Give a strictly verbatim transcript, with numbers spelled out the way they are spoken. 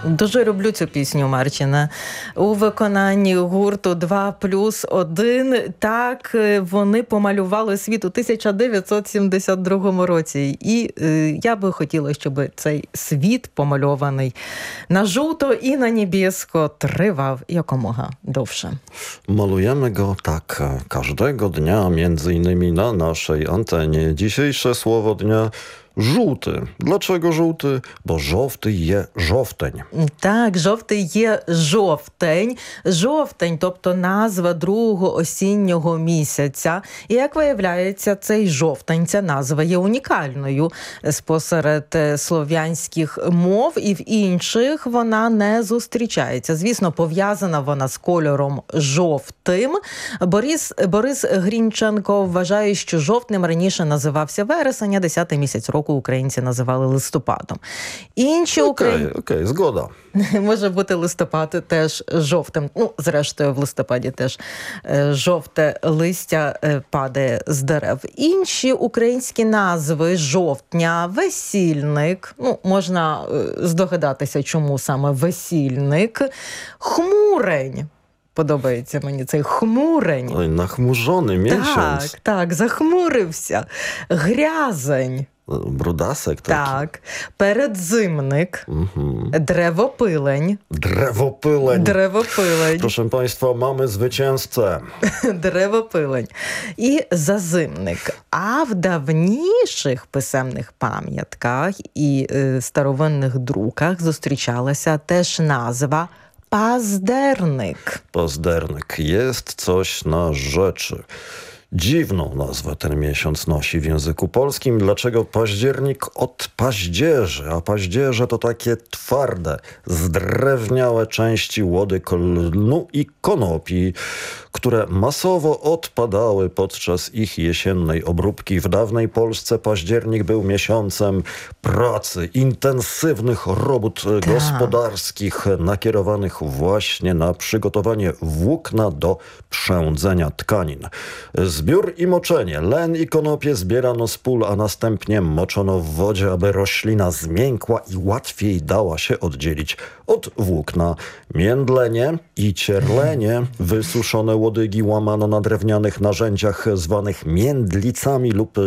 Дуже люблю цю пісню Марчина. У виконанні гурту два плюс один. Так, вони помалювали світ у тисяча дев'ятсот сімдесят другому році. І е, я би хотіла, щоб цей світ помальований на żółto і на niebiesko тривав якомога довше. Malujemy go tak każdego dnia, między innymi na naszej antenie. Dzisiejsze słowo dnia żółty. Dlaczego żółty? Bo żовтий є жовтень. Так, жовтий є жовтень. Жовтень, тобто назва другого осіннього місяця. І, як виявляється, цей жовтень, ця назва є унікальною. Спосеред слов'янських мов і в інших вона не зустрічається. Звісно, пов'язана вона з кольором жовтим. Борис, Борис Грінченко вважає, що жовтним раніше називався вересень, а десятий місяць року українці називали листопадом. Інші Окей, українці... окей, згода. Може бути листопад теж жовтим. Ну, зрештою, в листопаді теж е, жовте листя е, падає з дерев. Інші українські назви жовтня, весільник. Ну, можна е, здогадатися, чому саме весільник. Хмурень. Подобається мені цей хмурень. Ой, нахмуrzony miesiąc. Так, так, захмурився. Грязень. Brudasek taki. Так. Передзимник. Mhm. Древопилень. Drewopyleń. Древопилень. Proszę Państwa, mamy zwycięzcę. Древопилень. І зазимник. А в давніших писемних пам'ятках і е, старовинних друках зустрічалася теж назва паздерник. Pazdernik. Jest coś na rzeczy. Dziwną nazwę ten miesiąc nosi w języku polskim. Dlaczego październik od paździerzy? A paździerze to takie twarde, zdrewniałe części łody klnu i konopi, które masowo odpadały podczas ich jesiennej obróbki. W dawnej Polsce październik był miesiącem pracy, intensywnych robót Tak. gospodarskich nakierowanych właśnie na przygotowanie włókna do przędzenia tkanin. Zbiór i moczenie. Len i konopie zbierano z pól, a następnie moczono w wodzie, aby roślina zmiękła i łatwiej dała się oddzielić od włókna. Międlenie i cierlenie. Wysuszone łodygi łamano na drewnianych narzędziach zwanych międlicami lub